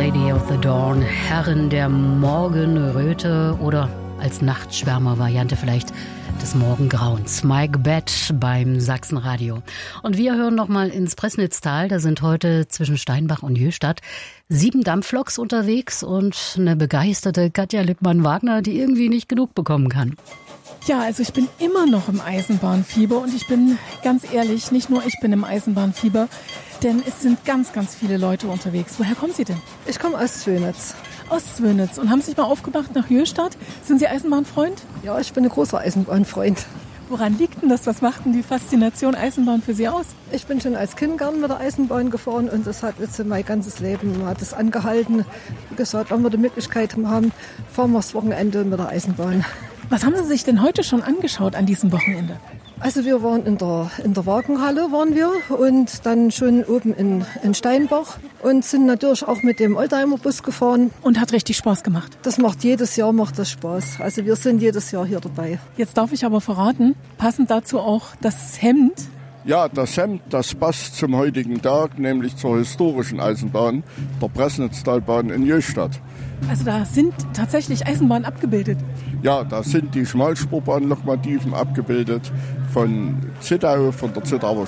Lady of the Dawn, Herrin der Morgenröte oder als Nachtschwärmer-Variante vielleicht des Morgengrauens. Mike Bett beim Sachsenradio. Und wir hören nochmal ins Pressnitztal. Da sind heute zwischen Steinbach und Jöstadt 7 Dampfloks unterwegs und eine begeisterte Katja Lippmann-Wagner, die irgendwie nicht genug bekommen kann. Ja, also ich bin immer noch im Eisenbahnfieber und ich bin ganz ehrlich, nicht nur ich bin im Eisenbahnfieber, denn es sind ganz, ganz viele Leute unterwegs. Woher kommen Sie denn? Ich komme aus Zwönitz. Aus Zwönitz. Und haben Sie sich mal aufgemacht nach Jöstadt? Sind Sie Eisenbahnfreund? Ja, ich bin ein großer Eisenbahnfreund. Woran liegt denn das? Was macht denn die Faszination Eisenbahn für Sie aus? Ich bin schon als Kind gern mit der Eisenbahn gefahren und das hat jetzt mein ganzes Leben hat es angehalten. Wie gesagt, wenn wir die Möglichkeit haben, fahren wir das Wochenende mit der Eisenbahn. Was haben Sie sich denn heute schon angeschaut an diesem Wochenende? Also wir waren in der Wagenhalle waren wir und dann schon oben in Steinbach und sind natürlich auch mit dem Oldtimer-Bus gefahren. Und hat richtig Spaß gemacht? Das macht jedes Jahr Spaß. Also wir sind jedes Jahr hier dabei. Jetzt darf ich aber verraten, passend dazu auch das Hemd. Ja, das Hemd, das passt zum heutigen Tag, nämlich zur historischen Eisenbahn, der Pressnitztalbahn in Jöstadt. Also da sind tatsächlich Eisenbahnen abgebildet? Ja, da sind die Schmalspurbahn-Lokomotiven abgebildet von Zittau, von der Zittauer